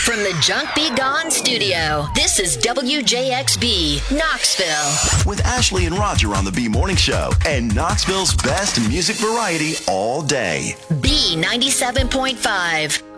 From the Junk Be Gone studio, this is WJXB, Knoxville. With Ashley and Roger on the B Morning Show and Knoxville's best music variety all day. B 97.5.